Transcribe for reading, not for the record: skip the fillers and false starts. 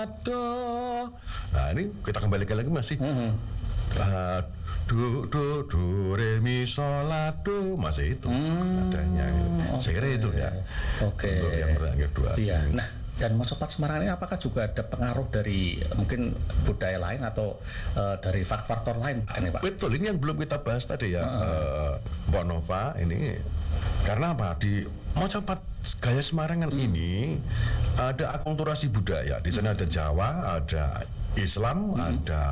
do. Nah ini kita kembalikan lagi masih do re mi sol la do, masih itu adanya. Saya kira itu ya. Oke. Untuk yang kedua. Iya. Nah, dan Mojopat Semarang ini apakah juga ada pengaruh dari mungkin budaya lain atau dari faktor lain Pak ini Pak? Betul, ini yang belum kita bahas tadi ya, Mbak Nova ini. Karena apa? Di Mojopat Gaya Semarangan ini ada akulturasi budaya. Di sana ada Jawa, ada Islam, ada